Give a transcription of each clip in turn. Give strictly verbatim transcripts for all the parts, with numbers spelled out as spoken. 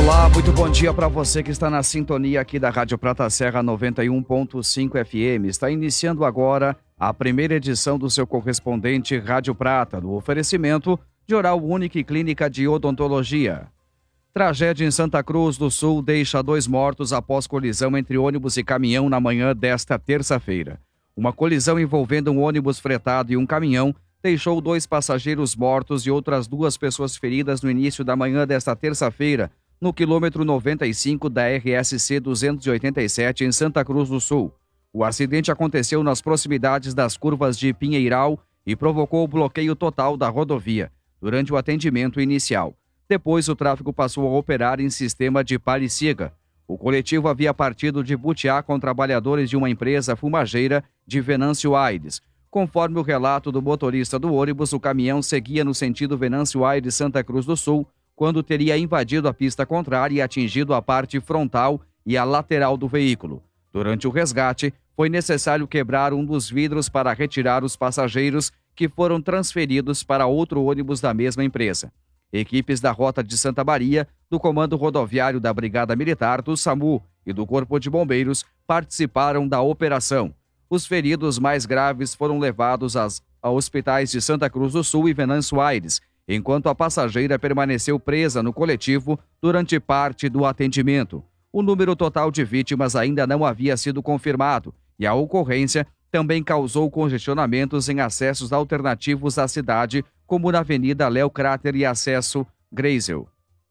Olá, muito bom dia para você que está na sintonia aqui da Rádio Prata Serra noventa e um ponto cinco F M. Está iniciando agora a primeira edição do seu correspondente Rádio Prata, no oferecimento de Oral Única e Clínica de Odontologia. Tragédia em Santa Cruz do Sul deixa dois mortos após colisão entre ônibus e caminhão na manhã desta terça-feira. Uma colisão envolvendo um ônibus fretado e um caminhão deixou dois passageiros mortos e outras duas pessoas feridas no início da manhã desta terça-feira, no quilômetro noventa e cinco da R S C duzentos e oitenta e sete, em Santa Cruz do Sul. O acidente aconteceu nas proximidades das curvas de Pinheiral e provocou o bloqueio total da rodovia durante o atendimento inicial. Depois, o tráfego passou a operar em sistema de pare e siga. O coletivo havia partido de Butiá com trabalhadores de uma empresa fumageira de Venâncio Aires. Conforme o relato do motorista do ônibus, o caminhão seguia no sentido Venâncio Aires, Santa Cruz do Sul, quando teria invadido a pista contrária e atingido a parte frontal e a lateral do veículo. Durante o resgate, foi necessário quebrar um dos vidros para retirar os passageiros, que foram transferidos para outro ônibus da mesma empresa. Equipes da Rota de Santa Maria, do Comando Rodoviário da Brigada Militar, do SAMU e do Corpo de Bombeiros participaram da operação. Os feridos mais graves foram levados às, a hospitais de Santa Cruz do Sul e Venâncio Aires, enquanto a passageira permaneceu presa no coletivo durante parte do atendimento. O número total de vítimas ainda não havia sido confirmado e a ocorrência também causou congestionamentos em acessos alternativos à cidade, como na Avenida Léo Crater e acesso Greisel.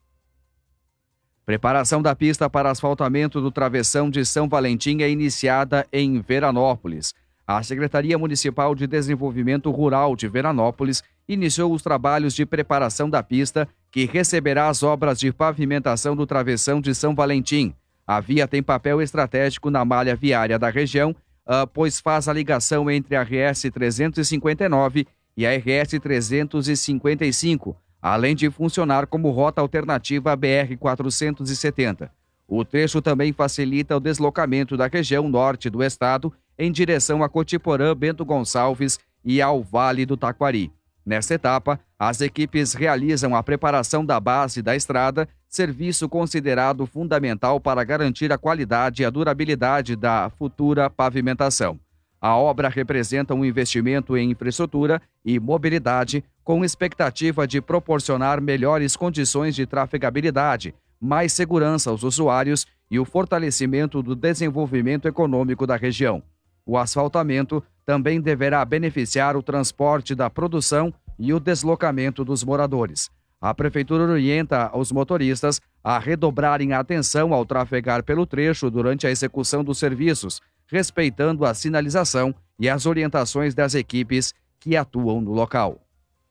Preparação da pista para asfaltamento do travessão de São Valentim é iniciada em Veranópolis. A Secretaria Municipal de Desenvolvimento Rural de Veranópolis iniciou os trabalhos de preparação da pista, que receberá as obras de pavimentação do travessão de São Valentim. A via tem papel estratégico na malha viária da região, uh, pois faz a ligação entre a R S trezentos e cinquenta e nove e a R S trezentos e cinquenta e cinco, além de funcionar como rota alternativa à B R quatrocentos e setenta. O trecho também facilita o deslocamento da região norte do estado em direção a Cotiporã, Bento Gonçalves e ao Vale do Taquari. Nesta etapa, as equipes realizam a preparação da base da estrada, serviço considerado fundamental para garantir a qualidade e a durabilidade da futura pavimentação. A obra representa um investimento em infraestrutura e mobilidade, com expectativa de proporcionar melhores condições de trafegabilidade, mais segurança aos usuários e o fortalecimento do desenvolvimento econômico da região. O asfaltamento também deverá beneficiar o transporte da produção e o deslocamento dos moradores. A Prefeitura orienta os motoristas a redobrarem a atenção ao trafegar pelo trecho durante a execução dos serviços, respeitando a sinalização e as orientações das equipes que atuam no local.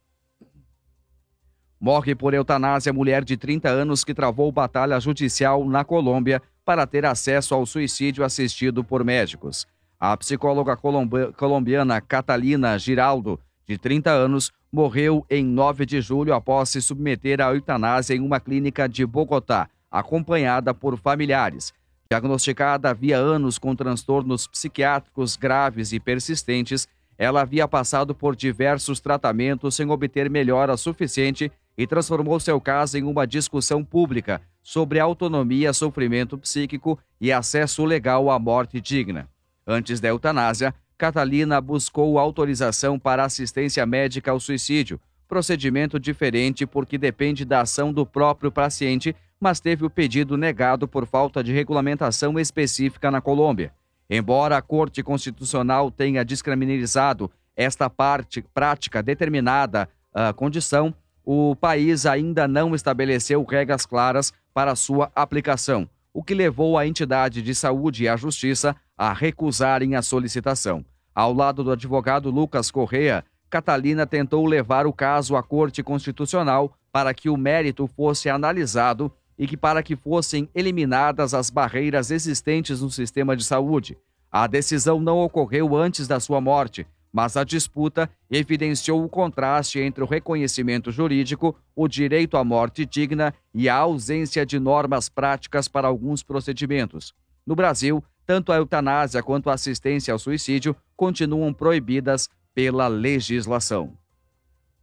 Morre por eutanásia mulher de trinta anos que travou batalha judicial na Colômbia para ter acesso ao suicídio assistido por médicos. A psicóloga colombiana Catalina Giraldo, de trinta anos, morreu em nove de julho após se submeter à eutanásia em uma clínica de Bogotá, acompanhada por familiares. Diagnosticada havia anos com transtornos psiquiátricos graves e persistentes, ela havia passado por diversos tratamentos sem obter melhora suficiente e transformou seu caso em uma discussão pública sobre autonomia, sofrimento psíquico e acesso legal à morte digna. Antes da eutanásia, Catalina buscou autorização para assistência médica ao suicídio, procedimento diferente porque depende da ação do próprio paciente, mas teve o pedido negado por falta de regulamentação específica na Colômbia. Embora a Corte Constitucional tenha descriminalizado esta parte, prática determinada uh, condição, o país ainda não estabeleceu regras claras para sua aplicação, o que levou a entidade de saúde e a justiça a recusarem a solicitação. Ao lado do advogado Lucas Correa, Catalina tentou levar o caso à Corte Constitucional para que o mérito fosse analisado e que para que fossem eliminadas as barreiras existentes no sistema de saúde. A decisão não ocorreu antes da sua morte, mas a disputa evidenciou o contraste entre o reconhecimento jurídico, o direito à morte digna e a ausência de normas práticas para alguns procedimentos. No Brasil, tanto a eutanásia quanto a assistência ao suicídio continuam proibidas pela legislação.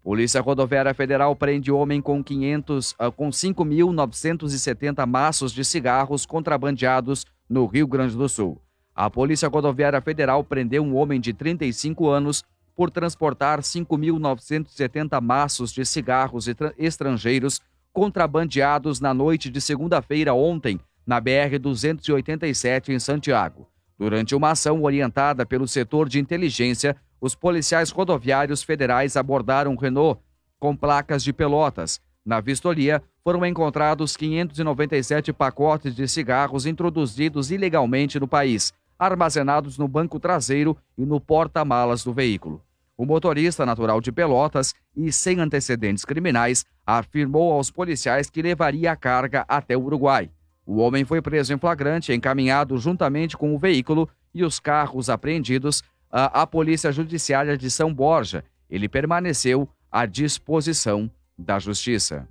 Polícia Rodoviária Federal prende homem com, quinhentos, com cinco mil novecentos e setenta maços de cigarros contrabandeados no Rio Grande do Sul. A Polícia Rodoviária Federal prendeu um homem de trinta e cinco anos por transportar cinco mil novecentos e setenta maços de cigarros estrangeiros contrabandeados na noite de segunda-feira ontem, na B R duzentos e oitenta e sete, em Santiago. Durante uma ação orientada pelo setor de inteligência, os policiais rodoviários federais abordaram um Renault com placas de Pelotas. Na vistoria, foram encontrados quinhentos e noventa e sete pacotes de cigarros introduzidos ilegalmente no país, armazenados no banco traseiro e no porta-malas do veículo. O motorista, natural de Pelotas e sem antecedentes criminais, afirmou aos policiais que levaria a carga até o Uruguai. O homem foi preso em flagrante e encaminhado juntamente com o veículo e os carros apreendidos à, à Polícia Judiciária de São Borja. Ele permaneceu à disposição da Justiça.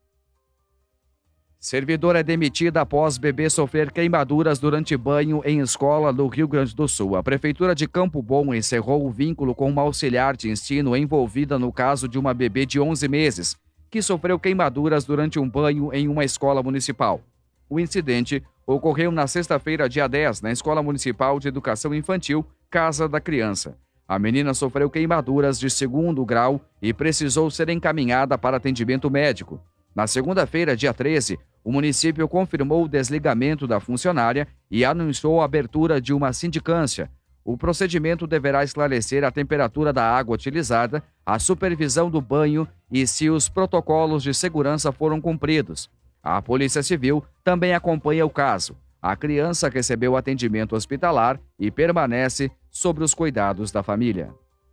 Servidora é demitida após bebê sofrer queimaduras durante banho em escola no Rio Grande do Sul. A Prefeitura de Campo Bom encerrou o vínculo com uma auxiliar de ensino envolvida no caso de uma bebê de onze meses, que sofreu queimaduras durante um banho em uma escola municipal. O incidente ocorreu na sexta-feira, dia dez, na Escola Municipal de Educação Infantil, Casa da Criança. A menina sofreu queimaduras de segundo grau e precisou ser encaminhada para atendimento médico. Na segunda-feira, dia treze, o município confirmou o desligamento da funcionária e anunciou a abertura de uma sindicância. O procedimento deverá esclarecer a temperatura da água utilizada, a supervisão do banho e se os protocolos de segurança foram cumpridos. A Polícia Civil também acompanha o caso. A criança recebeu atendimento hospitalar e permanece sob os cuidados da família.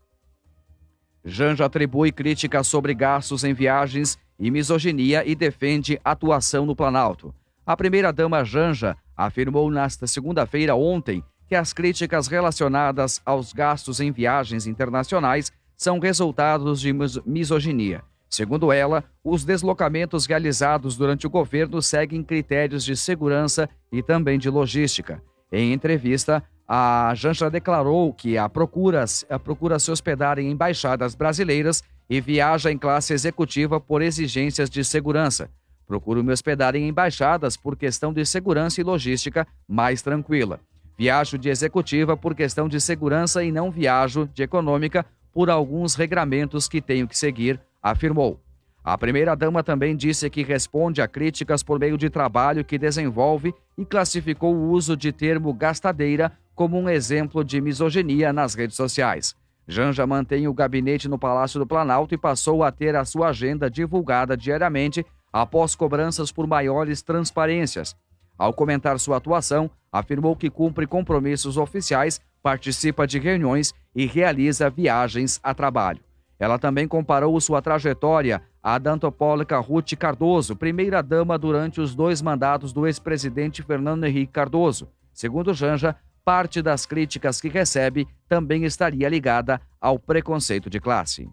Janja atribui críticas sobre gastos em viagens e misoginia e defende atuação no Planalto. A primeira-dama Janja afirmou nesta segunda-feira ontem que as críticas relacionadas aos gastos em viagens internacionais são resultados de misoginia. Segundo ela, os deslocamentos realizados durante o governo seguem critérios de segurança e também de logística. Em entrevista, a Janja declarou que a procura, a procura se hospedar em embaixadas brasileiras e viaja em classe executiva por exigências de segurança. Procuro me hospedar em embaixadas por questão de segurança e logística mais tranquila. Viajo de executiva por questão de segurança e não viajo de econômica por alguns regramentos que tenho que seguir, afirmou. A primeira-dama também disse que responde a críticas por meio de trabalho que desenvolve e classificou o uso de termo gastadeira como um exemplo de misoginia nas redes sociais. Janja mantém o gabinete no Palácio do Planalto e passou a ter a sua agenda divulgada diariamente após cobranças por maiores transparências. Ao comentar sua atuação, afirmou que cumpre compromissos oficiais, participa de reuniões e realiza viagens a trabalho. Ela também comparou sua trajetória à da antropóloga Ruth Cardoso, primeira-dama durante os dois mandatos do ex-presidente Fernando Henrique Cardoso. Segundo Janja, parte das críticas que recebe também estaria ligada ao preconceito de classe.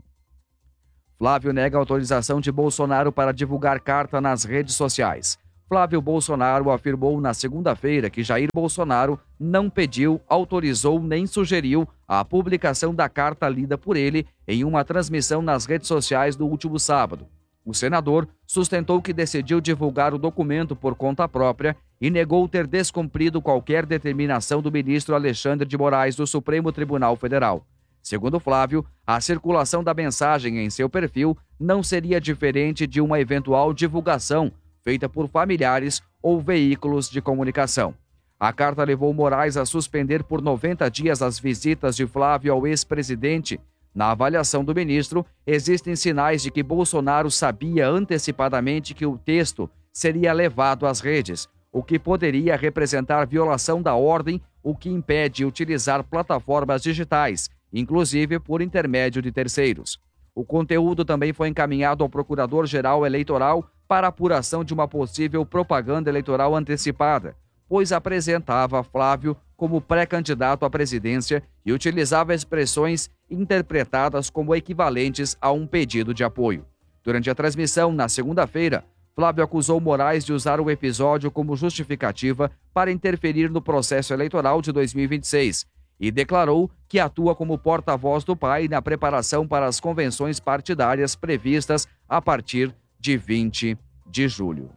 Flávio nega autorização de Bolsonaro para divulgar carta nas redes sociais. Flávio Bolsonaro afirmou na segunda-feira que Jair Bolsonaro não pediu, autorizou nem sugeriu a publicação da carta lida por ele em uma transmissão nas redes sociais do último sábado. O senador sustentou que decidiu divulgar o documento por conta própria e negou ter descumprido qualquer determinação do ministro Alexandre de Moraes do Supremo Tribunal Federal. Segundo Flávio, a circulação da mensagem em seu perfil não seria diferente de uma eventual divulgação feita por familiares ou veículos de comunicação. A carta levou Moraes a suspender por noventa dias as visitas de Flávio ao ex-presidente. Na avaliação do ministro, existem sinais de que Bolsonaro sabia antecipadamente que o texto seria levado às redes, o que poderia representar violação da ordem, o que impede utilizar plataformas digitais, inclusive por intermédio de terceiros. O conteúdo também foi encaminhado ao Procurador-Geral Eleitoral para apuração de uma possível propaganda eleitoral antecipada, pois apresentava Flávio como pré-candidato à presidência e utilizava expressões interpretadas como equivalentes a um pedido de apoio. Durante a transmissão, na segunda-feira, Flávio acusou Moraes de usar o episódio como justificativa para interferir no processo eleitoral de dois mil e vinte e seis e declarou que atua como porta-voz do pai na preparação para as convenções partidárias previstas a partir de vinte de julho.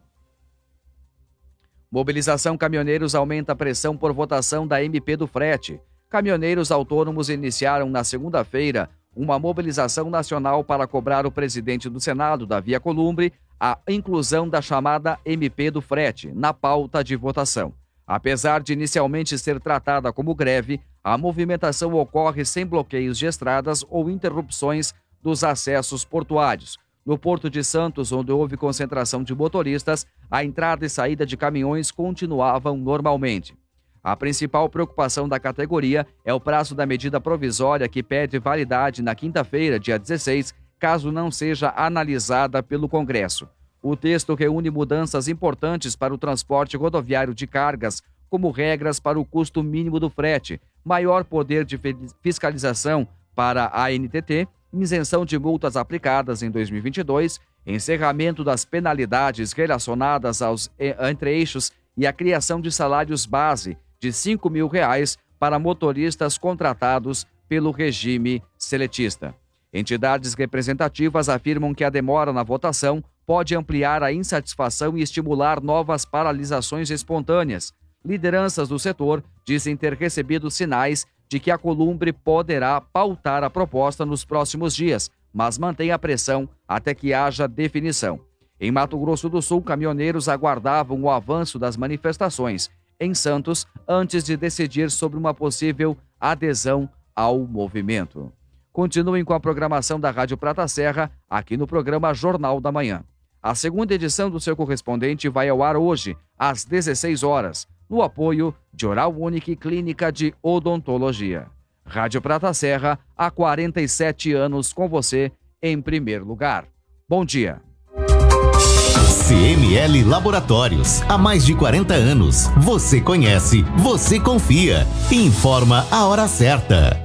Mobilização Caminhoneiros aumenta a pressão por votação da M P do frete. Caminhoneiros autônomos iniciaram na segunda-feira uma mobilização nacional para cobrar o presidente do Senado, Davi Alcolumbre, a inclusão da chamada M P do frete na pauta de votação. Apesar de inicialmente ser tratada como greve, a movimentação ocorre sem bloqueios de estradas ou interrupções dos acessos portuários. No Porto de Santos, onde houve concentração de motoristas, a entrada e saída de caminhões continuavam normalmente. A principal preocupação da categoria é o prazo da medida provisória que pede validade na quinta-feira, dia dezesseis, caso não seja analisada pelo Congresso. O texto reúne mudanças importantes para o transporte rodoviário de cargas, como regras para o custo mínimo do frete, maior poder de fiscalização para a A N T T, isenção de multas aplicadas em dois mil e vinte e dois, encerramento das penalidades relacionadas aos entre-eixos e a criação de salários base de cinco mil reais para motoristas contratados pelo regime seletista. Entidades representativas afirmam que a demora na votação pode ampliar a insatisfação e estimular novas paralisações espontâneas. Lideranças do setor dizem ter recebido sinais de que a Alcolumbre poderá pautar a proposta nos próximos dias, mas mantém a pressão até que haja definição. Em Mato Grosso do Sul, caminhoneiros aguardavam o avanço das manifestações em Santos antes de decidir sobre uma possível adesão ao movimento. Continuem com a programação da Rádio Prata Serra aqui no programa Jornal da Manhã. A segunda edição do seu correspondente vai ao ar hoje, às dezesseis horas, no apoio de Oral Unique e Clínica de Odontologia. Rádio Prata Serra, há quarenta e sete anos com você em primeiro lugar. Bom dia. C M L Laboratórios, há mais de quarenta anos. Você conhece, você confia. Informa a hora certa.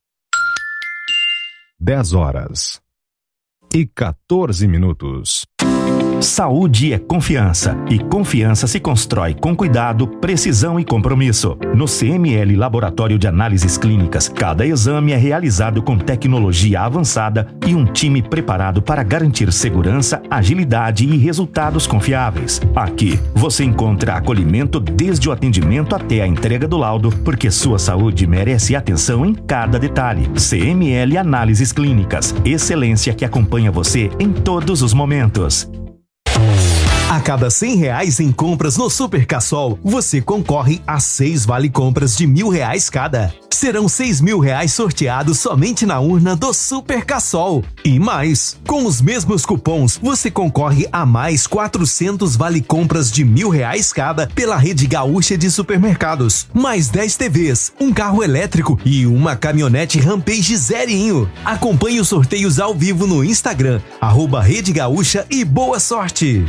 dez horas e quatorze minutos. Saúde é confiança, e confiança se constrói com cuidado, precisão e compromisso. No C M L Laboratório de Análises Clínicas, cada exame é realizado com tecnologia avançada e um time preparado para garantir segurança, agilidade e resultados confiáveis. Aqui, você encontra acolhimento desde o atendimento até a entrega do laudo, porque sua saúde merece atenção em cada detalhe. C M L Análises Clínicas, excelência que acompanha você em todos os momentos. A cada cem reais em compras no Super Cassol, você concorre a seis vale-compras de mil reais cada. Serão seis mil reais sorteados somente na urna do Super Cassol. E mais, com os mesmos cupons, você concorre a mais quatrocentos vale-compras de mil reais cada pela Rede Gaúcha de Supermercados. Mais dez T Vs, um carro elétrico e uma caminhonete Rampage zerinho. Acompanhe os sorteios ao vivo no Instagram, arroba Rede Gaúcha, e boa sorte!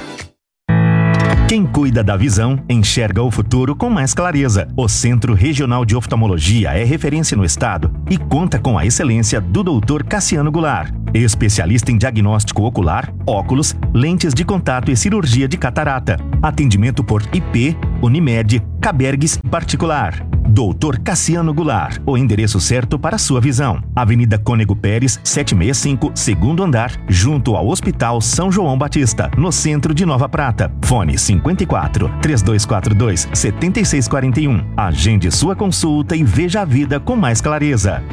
Quem cuida da visão, enxerga o futuro com mais clareza. O Centro Regional de Oftalmologia é referência no estado e conta com a excelência do doutor Cassiano Goulart, especialista em diagnóstico ocular, óculos, lentes de contato e cirurgia de catarata. Atendimento por I P, Unimed, Cabergues particular. doutor Cassiano Goulart, o endereço certo para a sua visão. Avenida Cônego Pérez, setecentos e sessenta e cinco, segundo andar, junto ao Hospital São João Batista, no centro de Nova Prata. Fone cinquenta e quatro, três dois quatro dois, sete seis quatro um. Agende sua consulta e veja a vida com mais clareza.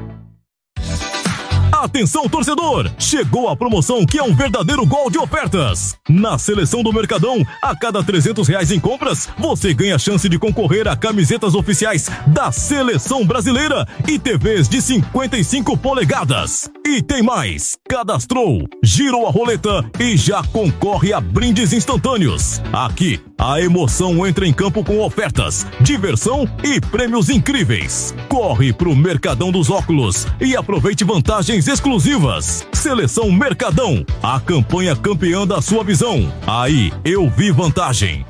Atenção, torcedor! Chegou a promoção que é um verdadeiro gol de ofertas. Na Seleção do Mercadão, a cada trezentos reais em compras, você ganha a chance de concorrer a camisetas oficiais da Seleção Brasileira e T Vs de cinquenta e cinco polegadas. E tem mais! Cadastrou, girou a roleta e já concorre a brindes instantâneos. Aqui, a emoção entra em campo com ofertas, diversão e prêmios incríveis. Corre pro Mercadão dos Óculos e aproveite vantagens exclusivas. Seleção Mercadão, a campanha campeã da sua visão. Aí eu vi vantagem.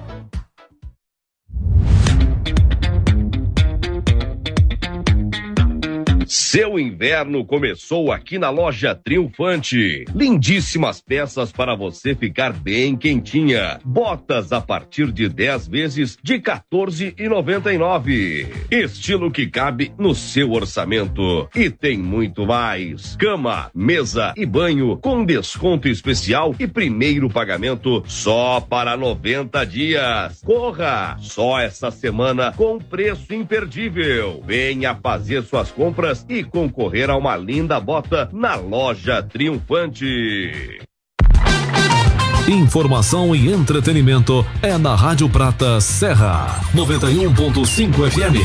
Seu inverno começou aqui na loja Triunfante. Lindíssimas peças para você ficar bem quentinha. Botas a partir de dez vezes de quatorze reais e noventa e nove centavos. Estilo que cabe no seu orçamento. E tem muito mais. Cama, mesa e banho com desconto especial e primeiro pagamento só para noventa dias. Corra! Só essa semana com preço imperdível. Venha fazer suas compras e concorrer a uma linda bota na loja Triunfante. Informação e entretenimento é na Rádio Prata Serra, noventa e um ponto cinco F M.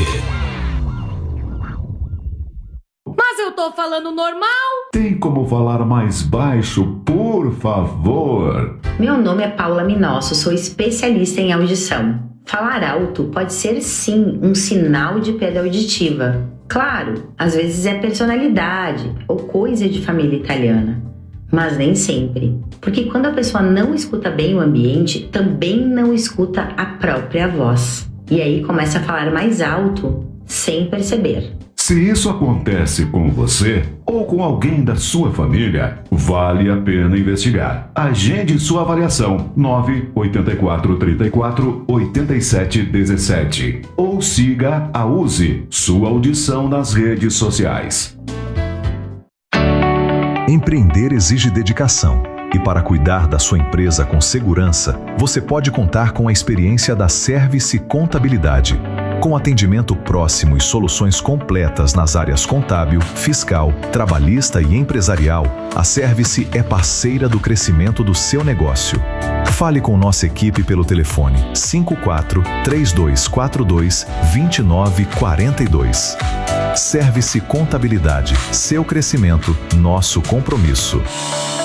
Mas eu tô falando normal? Tem como falar mais baixo, por favor? Meu nome é Paula Minosso, sou especialista em audição. Falar alto pode ser sim um sinal de perda auditiva. Claro, às vezes é personalidade ou coisa de família italiana, mas nem sempre. Porque quando a pessoa não escuta bem o ambiente, também não escuta a própria voz. E aí começa a falar mais alto, sem perceber. Se isso acontece com você ou com alguém da sua família, vale a pena investigar. Agende sua avaliação nove oito quatro três quatro oito sete um sete ou siga a Use sua audição nas redes sociais. Empreender exige dedicação. E para cuidar da sua empresa com segurança, você pode contar com a experiência da Service Contabilidade. Com atendimento próximo e soluções completas nas áreas contábil, fiscal, trabalhista e empresarial, a Service é parceira do crescimento do seu negócio. Fale com nossa equipe pelo telefone cinco quatro três dois quatro dois dois nove quatro dois. Service Contabilidade, seu crescimento, nosso compromisso.